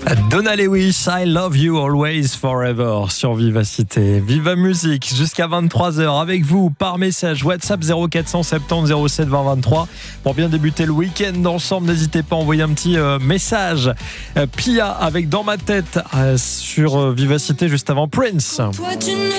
Donna Lewis, I love you always forever sur Vivacité. Viva Musique jusqu'à 23h avec vous par message WhatsApp 0470 07 20 23 pour bien débuter le week-end ensemble. N'hésitez pas à envoyer un petit message. Pia avec Dans ma tête sur Vivacité juste avant Prince. Toi tu ne